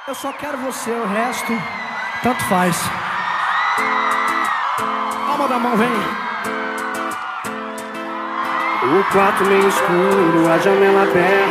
Eu só quero você, o resto, tanto faz. Palma da mão, vem. O quarto meio escuro, a janela aberta.